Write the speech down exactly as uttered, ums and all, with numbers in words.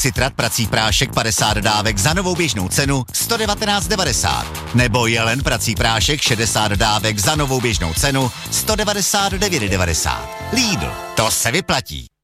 Citrat prací prášek padesát dávek za novou běžnou cenu sto devatenáct devadesát. Nebo Jelen prací prášek šedesát dávek za novou běžnou cenu sto devadesát devět devadesát. Lidl, to se vyplatí.